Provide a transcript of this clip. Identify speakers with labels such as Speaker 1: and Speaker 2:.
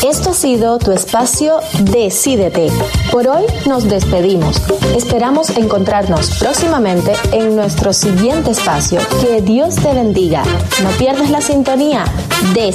Speaker 1: Esto ha sido tu espacio Decídete. Por hoy nos despedimos. Esperamos encontrarnos próximamente en nuestro siguiente espacio. Que Dios te bendiga. No pierdas la sintonía.